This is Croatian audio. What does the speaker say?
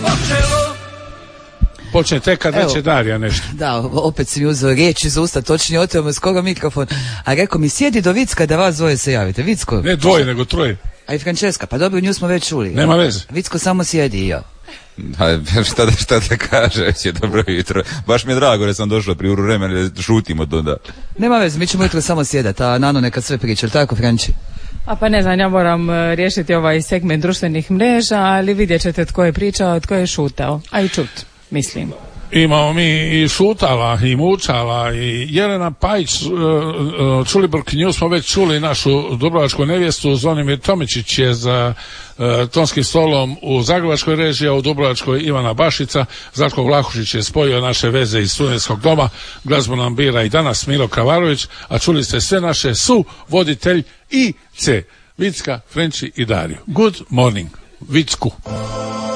Počne tek kad već je Darija nešto. Da, opet si mi uzeo riječ iz usta, točnije oteo me skoro mikrofon. A rekao mi, sjedi do Vicka da vas dvoje se javite. Vicko. Ne dvoje, nego troje. A i Francesca, pa dobro, nju smo već čuli. Nema veze. Vicko samo sjedi i ja. Šta te kaže, već je dobro jutro. Baš mi je drago da sam došla pri uru vremena da šutimo to da. Nema veze, mi ćemo jutro samo sjedati, a Nano neka sve priča, tako Franči? A pa ne znam, ja moram riješiti ovaj segment društvenih mreža, ali vidjet ćete tko je pričao, tko je šutao. A i čut, mislim. Imamo mi i šutala, i mučala, i Jelena Pajić, Čulibrk, nju smo već čuli, našu dubrovačku nevjestu. Zvonimir Tomičić je za tonskim stolom u zagrebačkoj režiji, a u dubrovačkoj Ivana Bašica. Zlatko Vlahušić je spojio naše veze iz studentskog doma. Glazbu nam bira i danas Milo Kavarović, a čuli ste sve naše voditelj i C. Vicka, Frenči i Dariju. Good morning, Vicku.